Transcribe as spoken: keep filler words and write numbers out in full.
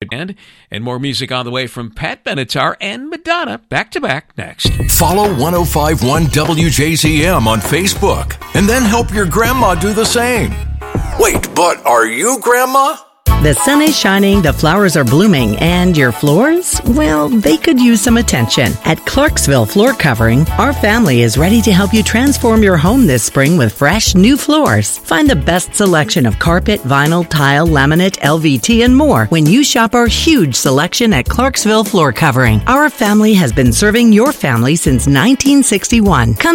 And, and more music on the way from Pat Benatar and Madonna back to back next. Follow one oh five point one W J Z M on Facebook and then help your grandma do the same. Wait, but are you grandma? The sun is shining, the flowers are blooming, and your floors? Well, they could use some attention. At Clarksville Floor Covering, our family is ready to help you transform your home this spring with fresh, new floors. Find the best selection of carpet, vinyl, tile, laminate, L V T, and more when you shop our huge selection at Clarksville Floor Covering. Our family has been serving your family since nineteen sixty-one. Come